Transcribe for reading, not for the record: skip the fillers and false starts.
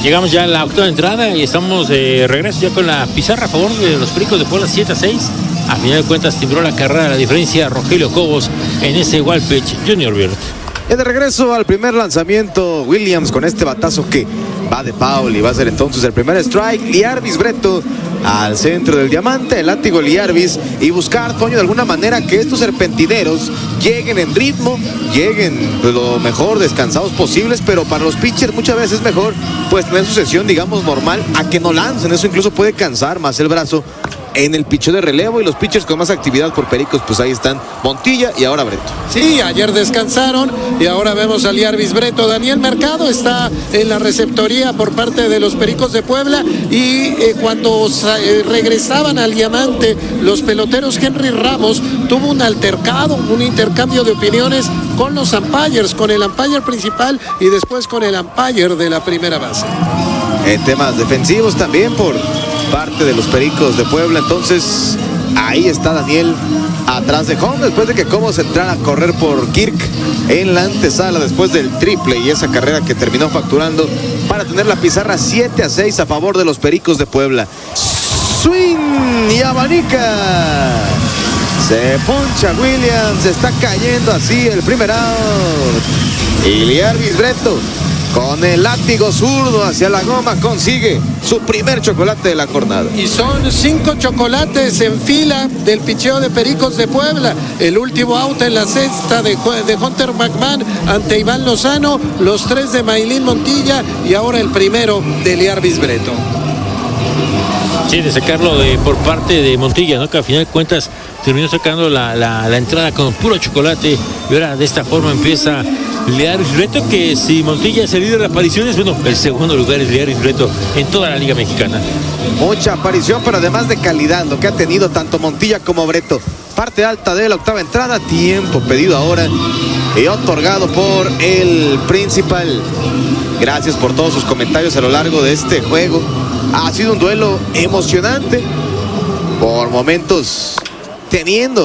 Llegamos ya a la octava entrada y estamos de regreso ya con la pizarra a favor de los Pericos de Puebla, 7-6. A final de cuentas timbró la carrera la diferencia Rogelio Cobos en ese wild pitch. Junior Bird. Y de regreso al primer lanzamiento, Williams con este batazo que va de foul y va a ser entonces el primer strike. Liarvis Breto al centro del diamante, el látigo Liarvis, y buscar, Toño, de alguna manera que estos serpentineros lleguen en ritmo, lleguen lo mejor descansados posibles, pero para los pitchers muchas veces es mejor pues tener su sesión, digamos, normal, a que no lancen. Eso incluso puede cansar más el brazo en el picheo de relevo, y los pitchers con más actividad por Pericos, pues ahí están Montilla y ahora Breto. Sí, ayer descansaron y ahora vemos a Liarvis Breto. Daniel Mercado está en la receptoría por parte de los Pericos de Puebla, y cuando regresaban al diamante los peloteros, Henry Ramos tuvo un altercado, un intercambio de opiniones con los umpires, con el umpire principal y después con el umpire de la primera base. En temas defensivos también por parte de los Pericos de Puebla. Entonces ahí está Daniel atrás de home, después de que Cobos entrara a correr por Kirk en la antesala después del triple y esa carrera que terminó facturando para tener la pizarra 7-6 a favor de los Pericos de Puebla. Swing y abanica, se poncha Williams, está cayendo así el primer out, y Liarvis Breto con el látigo zurdo hacia la goma consigue su primer chocolate de la jornada. Y son 5 chocolates en fila del picheo de Pericos de Puebla. El último out en la sexta de Hunter McMahon ante Iván Lozano, los 3 de Maylin Montilla y ahora el primero de Liarvis Breto. Sí, de sacarlo por parte de Montilla, ¿no? Que al final de cuentas terminó sacando la entrada con puro chocolate, y ahora de esta forma empieza Liarvis Breto, que si Montilla es el líder de apariciones, bueno, el segundo lugar es Liarvis Breto en toda la Liga Mexicana. Mucha aparición, pero además de calidad, lo que ha tenido tanto Montilla como Breto. Parte alta de la octava entrada, tiempo pedido ahora y otorgado por el principal. Gracias por todos sus comentarios a lo largo de este juego. Ha sido un duelo emocionante, por momentos teniendo